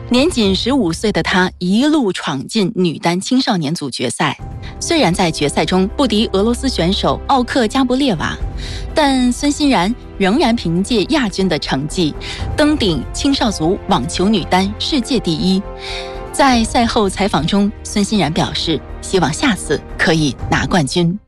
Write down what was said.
年仅15岁的她一路闯进女单青少年组决赛，虽然在决赛中不敌俄罗斯选手奥克加布列娃，但孙欣然仍然凭借亚军的成绩登顶青少组网球女单世界第一。在赛后采访中，孙欣然表示希望下次可以拿冠军。